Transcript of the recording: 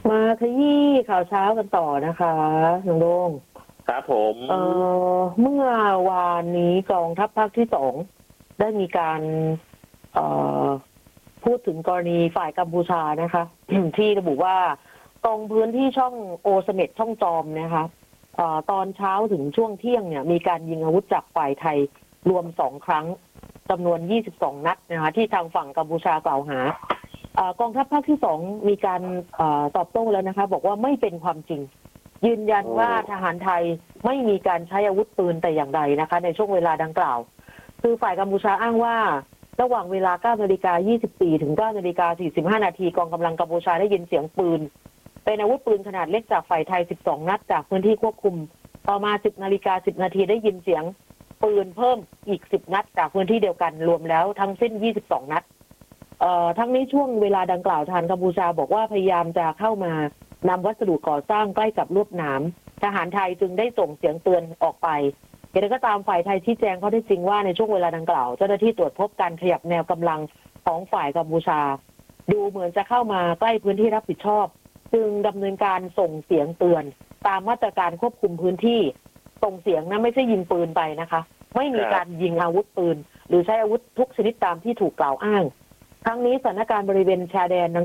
มาขยี้ข่าวเช้ากันต่อนะคะน้องโดงครับผมเมื่อวานนี้กองทัพภาคที่2ได้มีการเอ่อพูดถึงกรณีฝ่ายกัมพูชานะคะ ที่ระบุว่าตรงพื้นที่ช่องโอเสเม็ดช่องจอมนะคะตอนเช้าถึงช่วงเที่ยงเนี่ยมีการยิงอาวุธจากฝ่ายไทยรวม2 ครั้งจำนวน22 นัดนะคะที่ทางฝั่งกัมพูชากล่าวหากองทัพภาคที่2มีการตอบโต้แล้วนะคะบอกว่าไม่เป็นความจริงยืนยันว่าทหารไทยไม่มีการใช้อาวุธปืนแต่อย่างใดนะคะในช่วงเวลาดังกล่าวคือฝ่ายกัมพูชาอ้างว่าระหว่างเวลา 9:24 ถึง 9:45 นาทีกองกำลังกัมพูชาได้ยินเสียงปืนเป็นอาวุธปืนขนาดเล็กจากฝ่ายไทย12 นัดจากพื้นที่ควบคุมต่อมา 10:10 นาทีได้ยินเสียงปืนเพิ่มอีก10 นัดจากพื้นที่เดียวกันรวมแล้วทั้งสิ้น22 นัดทั้งนี้ช่วงเวลาดังกล่าวทางกัมพูชาบอกว่าพยายามจะเข้ามานำวัสดุก่อสร้างใกล้กับลวดหนามทหารไทยจึงได้ส่งเสียงเตือนออกไปอย่างไรก็ตามฝ่ายไทยชี้แจงข้อเท็จจริงว่าในช่วงเวลาดังกล่าวเจ้าหน้าที่ตรวจพบการขยับแนวกำลังของฝ่ายกัมพูชาดูเหมือนจะเข้ามาใกล้พื้นที่รับผิดชอบจึงดำเนินการส่งเสียงเตือนตามมาตรการควบคุมพื้นที่ส่งเสียงนะไม่ใช่ยิงปืนไปนะคะไม่มีการยิงอาวุธปืนหรือใช้อาวุธทุกชนิดตามที่ถูกกล่าวอ้างทั้งนี้สถานการณ์บริเวณชายแดน